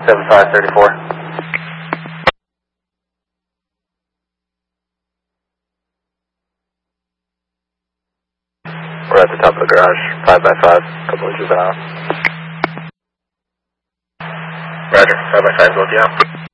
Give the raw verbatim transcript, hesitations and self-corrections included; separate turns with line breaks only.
seven five three four. We're at the top of the garage, five by five, couple inches out. Roger, five by five, both you out.